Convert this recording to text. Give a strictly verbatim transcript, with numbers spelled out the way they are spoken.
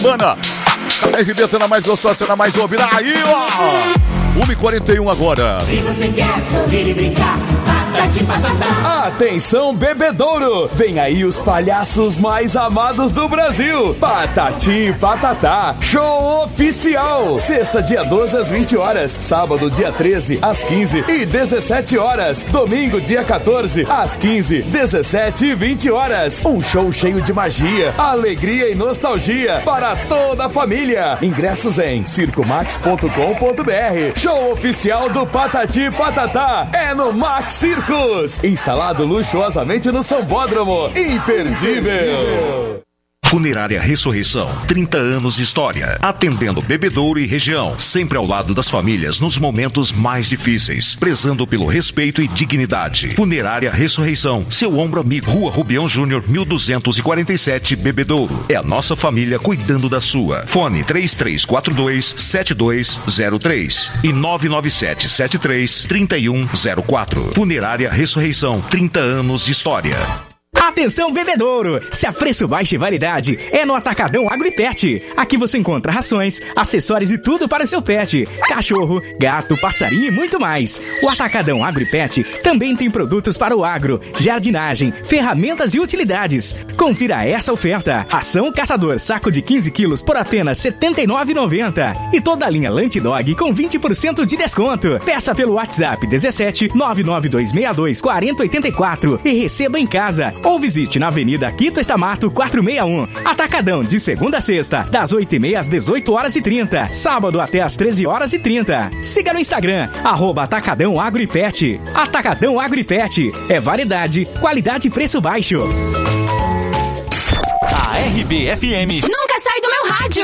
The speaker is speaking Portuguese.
Mana, a R B tá mais gostosa, tá mais ouvida. Aí, ó! uma e quarenta e um agora. Se você quer sorrir e brincar, Patati Patatá. Atenção, bebedouro! Vem aí os palhaços mais amados do Brasil. Patati Patatá, show oficial. Sexta, dia doze, às vinte horas. Sábado, dia treze, às quinze e dezessete horas. Domingo, dia quatorze, às quinze, dezessete e vinte horas. Um show cheio de magia, alegria e nostalgia para toda a família. Ingressos em circomax ponto com ponto br. Show oficial do Patati Patatá é no Max Circus, instalado luxuosamente no Sambódromo. Imperdível. Funerária Ressurreição, trinta anos de história, atendendo Bebedouro e região, sempre ao lado das famílias nos momentos mais difíceis, prezando pelo respeito e dignidade. Funerária Ressurreição, seu ombro amigo, Rua Rubião Júnior, mil duzentos e quarenta e sete, Bebedouro. É a nossa família cuidando da sua. Fone três três quatro dois, sete dois zero três e nove nove sete sete três, três um zero quatro. Funerária Ressurreição, trinta anos de história. Atenção, bebedouro! Se a preço baixo e variedade é no Atacadão Agro e Pet. Aqui você encontra rações, acessórios e tudo para o seu pet. Cachorro, gato, passarinho e muito mais. O Atacadão Agro e Pet também tem produtos para o agro, jardinagem, ferramentas e utilidades. Confira essa oferta. Ação Caçador saco de quinze quilos por apenas setenta e nove reais e noventa centavos. E toda a linha Lunch Dog com vinte por cento de desconto. Peça pelo WhatsApp dezessete, nove nove dois seis dois, quatro zero oito quatro e receba em casa. Ou visite na Avenida Quito Estamato quatrocentos e sessenta e um. Atacadão de segunda a sexta, das oito e meia às dezoito horas e trinta. Sábado até às treze horas e trinta. Siga no Instagram, arroba Atacadão Agro e Pet. Atacadão Agro e Pet. É variedade, qualidade e preço baixo. A R B F M nunca